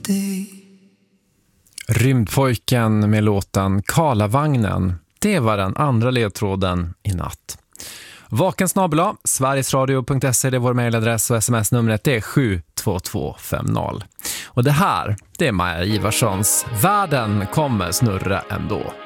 day. Rymdpojken med låten Karlavagnen. Det var den andra ledtråden i natt. Vaken@, sverigesradio.se, det är vår mejladress och sms-numret det är 72250. Och det här, det är Maja Ivarssons Världen kommer snurra ändå.